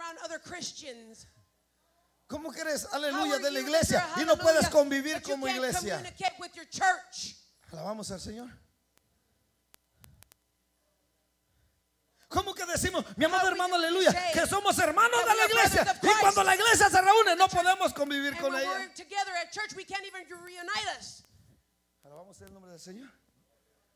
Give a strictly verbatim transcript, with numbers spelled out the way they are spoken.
around other Christians? ¿Cómo crees, How aleluya, are de la you, iglesia Mister y no puedes Hallelujah, convivir that you como can't iglesia? communicate with your church? Alabamos al Señor. ¿Cómo que decimos, mi amado How hermano, we aleluya, say que somos hermanos that de we la are iglesia? brothers of Y cuando Christ. la iglesia se reúne no podemos convivir And con when ella. we're together at church, we can't even reunite us. Alabamos el nombre del Señor.